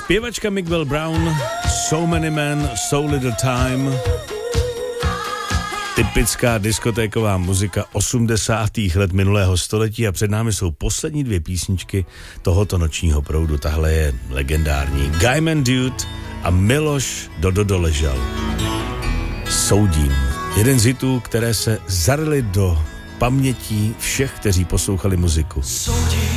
Zpěvačka Miguel Brown, So Many Men, So Little Time. Typická diskotéková muzika 80. let minulého století a před námi jsou poslední dvě písničky tohoto nočního proudu. Tahle je legendární. Guyman Dude a Miloš Dodo ležel. Soudím. Jeden z hitů, které se zaryly do pamětí všech, kteří poslouchali muziku.